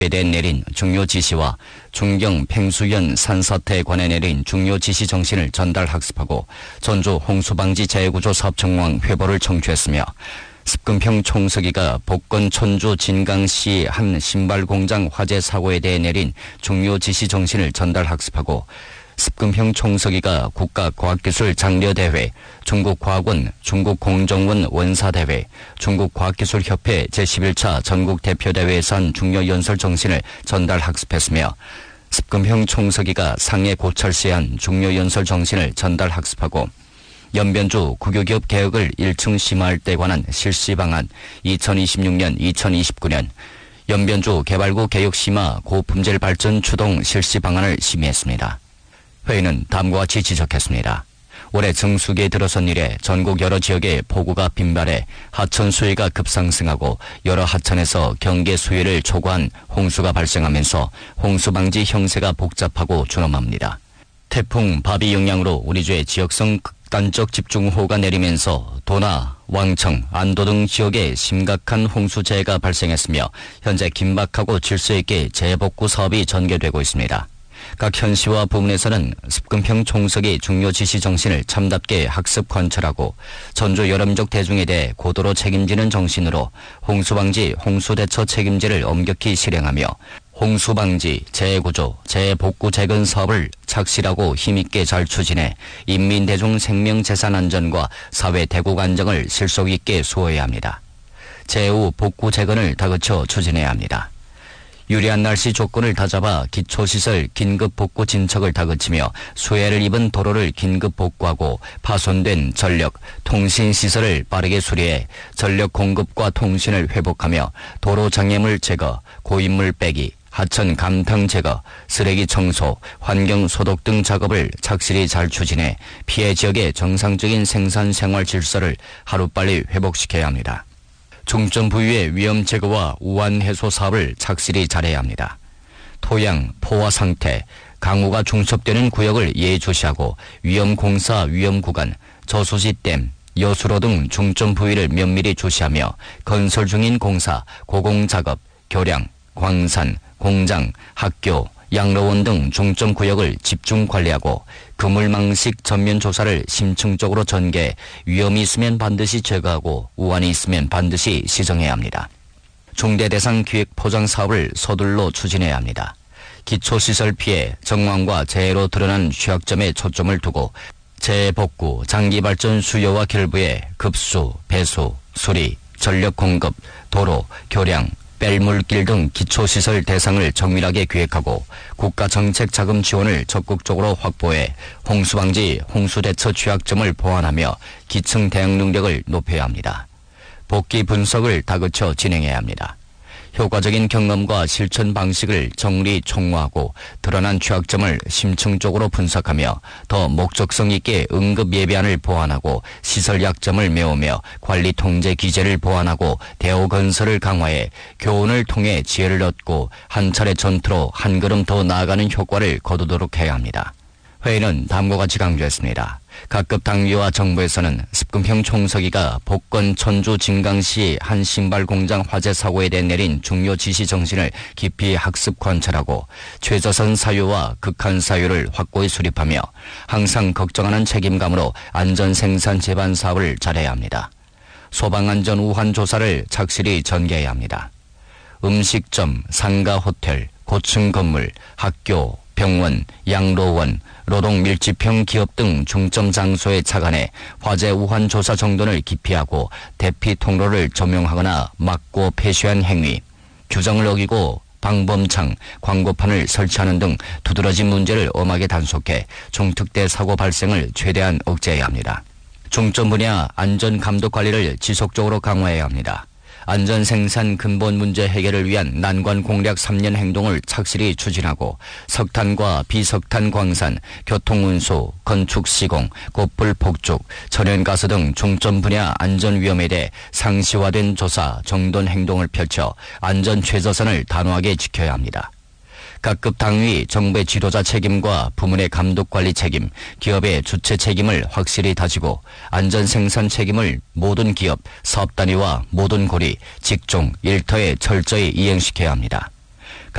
대해 내린 중요 지시와 중경 팽수연 산사태에 관해 내린 중요 지시 정신을 전달 학습하고 전주 홍수방지 재해구조 사업 정황 회보를 청취했으며 습금평 총서기가 복건 천주 진강시 한 신발공장 화재 사고에 대해 내린 중요 지시 정신을 전달 학습하고 습금평 총서기가 국가과학기술 장려대회, 중국과학원, 중국공정원 원사대회, 중국과학기술협회 제11차 전국대표대회에서 한 중요연설 정신을 전달 학습했으며 습금평 총서기가 상해 고철시에 한 중요연설 정신을 전달 학습하고 연변주 국유기업 개혁을 1층 심화할 때 관한 실시 방안 2026년 2029년 연변주 개발구 개혁 심화 고품질 발전 추동 실시 방안을 심의했습니다. 회의는 다음과 같이 지적했습니다. 올해 정수기에 들어선 이래 전국 여러 지역에 폭우가 빈발해 하천 수위가 급상승하고 여러 하천에서 경계 수위를 초과한 홍수가 발생하면서 홍수방지 형세가 복잡하고 준엄합니다. 태풍 바비 영향으로 우리 주에 지역성 극단적 집중호우가 내리면서 도나, 왕청, 안도 등 지역에 심각한 홍수재해가 발생했으며 현재 긴박하고 질서 있게 재복구 사업이 전개되고 있습니다. 각 현시와 부문에서는 습금평 총서기 중요 지시 정신을 참답게 학습 관철하고 전주 여러민족 대중에 대해 고도로 책임지는 정신으로 홍수방지, 홍수대처 책임제를 엄격히 실행하며 홍수방지, 재해구조, 재해복구 재건 사업을 착실하고 힘있게 잘 추진해 인민대중 생명재산 안전과 사회 대국 안정을 실속 있게 수호해야 합니다. 재해 후 복구 재건을 다그쳐 추진해야 합니다. 유리한 날씨 조건을 다잡아 기초시설 긴급 복구 진척을 다그치며 수해를 입은 도로를 긴급 복구하고 파손된 전력, 통신시설을 빠르게 수리해 전력 공급과 통신을 회복하며 도로 장애물 제거, 고인물 빼기, 하천 감탕 제거, 쓰레기 청소, 환경 소독 등 작업을 착실히 잘 추진해 피해 지역의 정상적인 생산 생활 질서를 하루빨리 회복시켜야 합니다. 중점 부위의 위험 제거와 우한 해소 사업을 착실히 잘해야 합니다. 토양, 포화 상태, 강우가 중첩되는 구역을 예의주시하고 위험 공사 위험 구간, 저수지 댐, 여수로 등 중점 부위를 면밀히 주시하며 건설 중인 공사, 고공작업, 교량, 광산, 공장, 학교, 양로원 등 중점 구역을 집중 관리하고 그물망식 전면 조사를 심층적으로 전개해 위험이 있으면 반드시 제거하고 우환이 있으면 반드시 시정해야 합니다. 중대 대상 기획 포장 사업을 서둘러 추진해야 합니다. 기초시설 피해, 정황과 재해로 드러난 취약점에 초점을 두고 재해복구, 장기발전 수요와 결부에 급수, 배수, 수리, 전력 공급, 도로, 교량, 뺄물길 등 기초시설 대상을 정밀하게 기획하고 국가정책 자금 지원을 적극적으로 확보해 홍수방지, 홍수대처 취약점을 보완하며 기층 대응 능력을 높여야 합니다. 복귀 분석을 다그쳐 진행해야 합니다. 효과적인 경험과 실천 방식을 정리 총화하고 드러난 취약점을 심층적으로 분석하며 더 목적성 있게 응급 예비안을 보완하고 시설 약점을 메우며 관리 통제 기제를 보완하고 대호 건설을 강화해 교훈을 통해 지혜를 얻고 한 차례 전투로 한 걸음 더 나아가는 효과를 거두도록 해야 합니다. 회의는 다음과 같이 강조했습니다. 각급 당위와 정부에서는 습금평 총서기가 복건 천주 진강시 한 신발 공장 화재 사고에 대해 내린 중요 지시 정신을 깊이 학습 관찰하고 최저선 사유와 극한 사유를 확고히 수립하며 항상 걱정하는 책임감으로 안전 생산 재반 사업을 잘해야 합니다. 소방안전 우환 조사를 착실히 전개해야 합니다. 음식점, 상가 호텔, 고층 건물, 학교, 병원, 양로원, 노동밀집형 기업 등 중점 장소에 착안해 화재 우환 조사 정도를 기피하고 대피 통로를 조명하거나 막고 폐쇄한 행위, 규정을 어기고 방범창, 광고판을 설치하는 등 두드러진 문제를 엄하게 단속해 중특대 사고 발생을 최대한 억제해야 합니다. 중점 분야 안전 감독 관리를 지속적으로 강화해야 합니다. 안전 생산 근본 문제 해결을 위한 난관 공략 3년 행동을 착실히 추진하고 석탄과 비석탄 광산, 교통운수, 건축 시공, 곧불 폭죽, 천연가스 등 중점 분야 안전 위험에 대해 상시화된 조사, 정돈 행동을 펼쳐 안전 최저선을 단호하게 지켜야 합니다. 각급 당위, 정부의 지도자 책임과 부문의 감독관리 책임, 기업의 주체 책임을 확실히 다지고 안전 생산 책임을 모든 기업, 사업단위와 모든 고리, 직종, 일터에 철저히 이행시켜야 합니다.